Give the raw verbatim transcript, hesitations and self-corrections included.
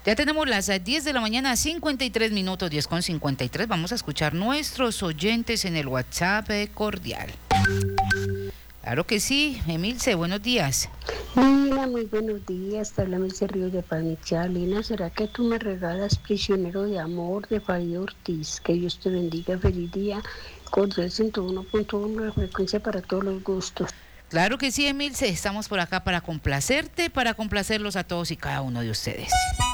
Ya tenemos las diez de la mañana, cincuenta y tres minutos, diez con cincuenta y tres. Vamos a escuchar nuestros oyentes en el WhatsApp cordial. Claro que sí, Emilce, buenos días. Lina, muy buenos días, te habla Milce Ríos de Panichá. Lina, ¿será que tú me regalas Prisionero de Amor de Farid Ortiz? Que Dios te bendiga, feliz día. Cordial ciento uno punto uno, la frecuencia para todos los gustos. Claro que sí, Emilce, estamos por acá para complacerte, para complacerlos a todos y cada uno de ustedes.